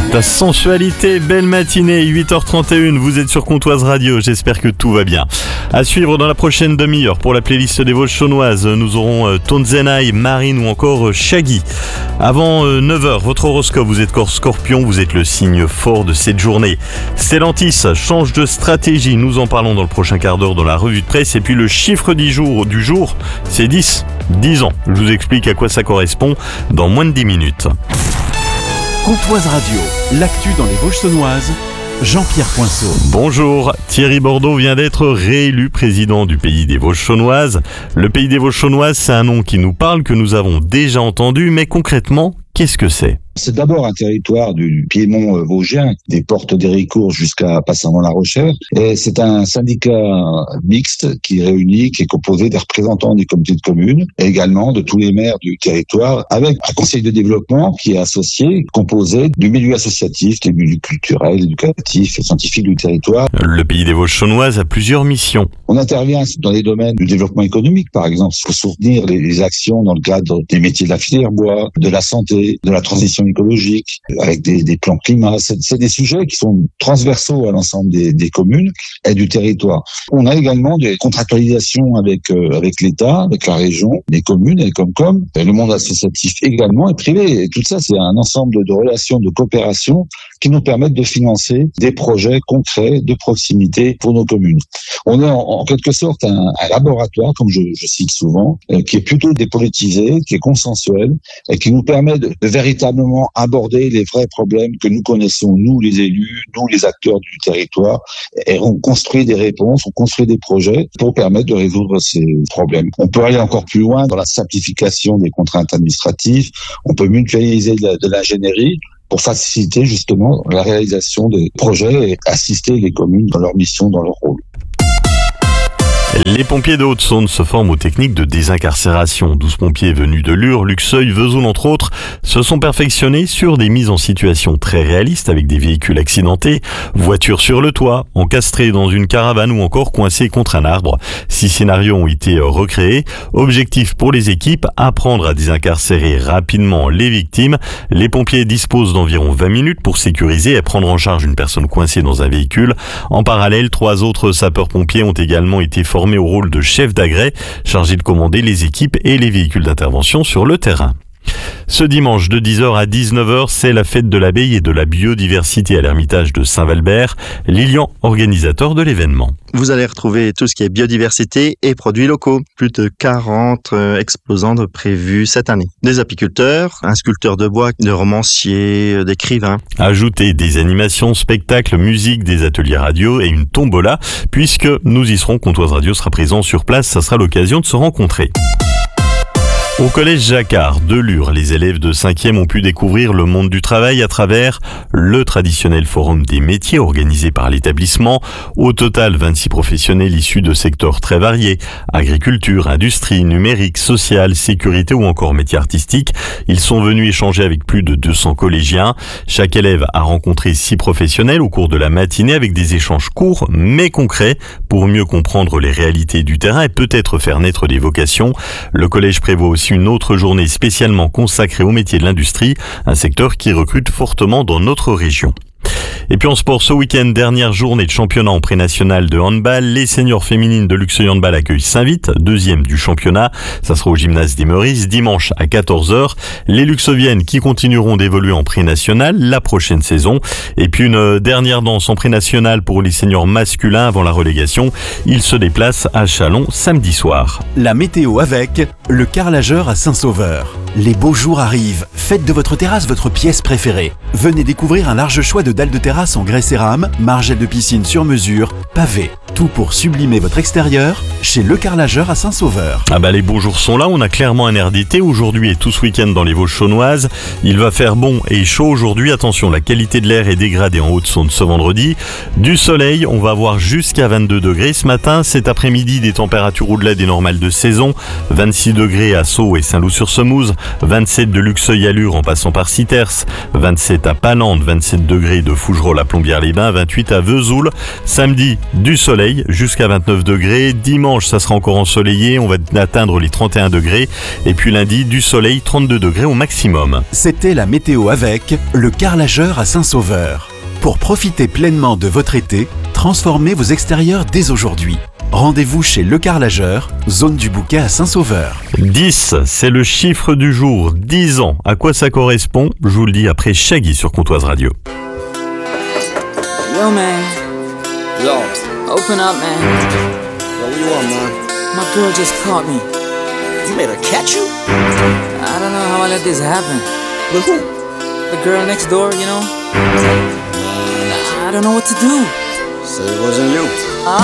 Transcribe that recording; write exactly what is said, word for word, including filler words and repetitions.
La sensualité, belle matinée, huit heures trente et une, vous êtes sur Comtoise Radio, j'espère que tout va bien. À suivre dans la prochaine demi-heure pour la playlist des Vosges chaunoises, nous aurons euh, Tonzenai, Marine ou encore euh, Shaggy. Avant euh, neuf heures, votre horoscope, vous êtes corps Scorpion, vous êtes le signe fort de cette journée. Stellantis change de stratégie, nous en parlons dans le prochain quart d'heure dans la revue de presse. Et puis le chiffre du jour, du jour c'est dix, dix ans. Je vous explique à quoi ça correspond dans moins de dix minutes. Comtoise Radio, l'actu dans les Vosges saunoises, Jean-Pierre Poinceau. Bonjour, Thierry Bordeaux vient d'être réélu président du Pays des Vosges chaunoises. Le Pays des Vosges chaunoises, c'est un nom qui nous parle, que nous avons déjà entendu, mais concrètement, qu'est-ce que c'est ? C'est d'abord un territoire du Piémont vosgien, des portes d'Héricourt jusqu'à Passamont-la Rochère. Et c'est un syndicat mixte qui réunit, qui est composé des représentants des comités de communes et également de tous les maires du territoire, avec un conseil de développement qui est associé, composé du milieu associatif, des milieux culturels, éducatifs et scientifiques du territoire. Le Pays des Vosges chaunoises a plusieurs missions. On intervient dans les domaines du développement économique, par exemple. Il faut soutenir les, les actions dans le cadre des métiers de la filière bois, de la santé, de la transition écologique, avec des, des plans climat. C'est, c'est des sujets qui sont transversaux à l'ensemble des, des communes et du territoire. On a également des contractualisations avec euh, avec l'État, avec la région, les communes et Comcom, et le monde associatif également et privé. Et tout ça, c'est un ensemble de, de relations, de coopération qui nous permettent de financer des projets concrets de proximité pour nos communes. On est en, en quelque sorte un, un laboratoire, comme je, je cite souvent, euh, qui est plutôt dépolitisé, qui est consensuel et qui nous permet de, de véritablement aborder les vrais problèmes que nous connaissons, nous les élus, nous les acteurs du territoire, et on construit des réponses, on construit des projets pour permettre de résoudre ces problèmes. On peut aller encore plus loin dans la simplification des contraintes administratives, on peut mutualiser de, de l'ingénierie pour faciliter justement la réalisation des projets et assister les communes dans leur mission, dans leur rôle. Les pompiers de Haute-Saône se forment aux techniques de désincarcération. douze pompiers venus de Lure, Luxeuil, Vesoul entre autres, se sont perfectionnés sur des mises en situation très réalistes avec des véhicules accidentés, voitures sur le toit, encastrés dans une caravane ou encore coincés contre un arbre. Six scénarios ont été recréés. Objectif pour les équipes, apprendre à désincarcérer rapidement les victimes. Les pompiers disposent d'environ vingt minutes pour sécuriser et prendre en charge une personne coincée dans un véhicule. En parallèle, trois autres sapeurs-pompiers ont également été formés au rôle de chef d'agrès, chargé de commander les équipes et les véhicules d'intervention sur le terrain. Ce dimanche de dix heures à dix-neuf heures, c'est la fête de l'abeille et de la biodiversité à l'Ermitage de Saint-Valbert. Lilian, organisateur de l'événement. Vous allez retrouver tout ce qui est biodiversité et produits locaux. Plus de quarante exposants de prévus cette année. Des apiculteurs, un sculpteur de bois, des romanciers, d'écrivains. Ajoutez des animations, spectacles, musique, des ateliers radio et une tombola. Puisque nous y serons, Comtoise Radio sera présent sur place, ça sera l'occasion de se rencontrer. Au collège Jacquard de Lure, les élèves de cinquième ont pu découvrir le monde du travail à travers le traditionnel forum des métiers organisé par l'établissement. Au total, vingt-six professionnels issus de secteurs très variés, agriculture, industrie, numérique, social, sécurité ou encore métiers artistiques. Ils sont venus échanger avec plus de deux cents collégiens. Chaque élève a rencontré six professionnels au cours de la matinée avec des échanges courts mais concrets pour mieux comprendre les réalités du terrain et peut-être faire naître des vocations. Le collège prévoit aussi une autre journée spécialement consacrée au métier de l'industrie, un secteur qui recrute fortement dans notre région. Et puis en sport, ce week-end, dernière journée de championnat en pré-national de handball. Les seniors féminines de Luxeuil Handball accueillent Saint-Vite, deuxième du championnat. Ça sera au gymnase des Meurices, dimanche à quatorze heures. Les Luxeuviennes qui continueront d'évoluer en pré-national la prochaine saison. Et puis une dernière danse en pré-national pour les seniors masculins avant la relégation. Ils se déplacent à Châlons samedi soir. La météo avec le carrelageur à Saint-Sauveur. Les beaux jours arrivent. Faites de votre terrasse votre pièce préférée. Venez découvrir un large choix de dalles de terrasse en grès cérame, margelles de piscine sur mesure, pavés. Tout pour sublimer votre extérieur chez Le Carrelageur à Saint-Sauveur. Ah bah les beaux jours sont là, on a clairement un air d'été aujourd'hui et tout ce week-end dans les Vosges chaunoises. Il va faire bon et chaud aujourd'hui. Attention, la qualité de l'air est dégradée en Haute-Saône ce vendredi. Du soleil, on va avoir jusqu'à vingt-deux degrés ce matin. Cet après-midi, des températures au-delà des normales de saison. vingt-six degrés à Sceaux et Saint-Loup-sur-Semouse, vingt-sept de Luxeuil à Lure en passant par Citers, vingt-sept à Panande, vingt-sept degrés de Fougerolles à Plombières-les-Bains, vingt-huit à Vesoul. Samedi, du soleil soleil jusqu'à vingt-neuf degrés. Dimanche, ça sera encore ensoleillé, on va atteindre les trente et un degrés. Et puis lundi, du soleil, trente-deux degrés au maximum. C'était la météo avec le carrelageur à Saint-Sauveur. Pour profiter pleinement de votre été, transformez vos extérieurs dès aujourd'hui. Rendez-vous chez Le Carrelageur, zone du Bouquet à Saint-Sauveur. dix, c'est le chiffre du jour. dix ans. À quoi ça correspond? Je vous le dis après Shaggy sur Comptoise Radio. Yo, man. Yo. Open up, man. Yo, what you want, man? My girl just caught me. You made her catch you? I don't know how I let this happen. With who? The girl next door, you know? I don't know what to do. Said it wasn't you.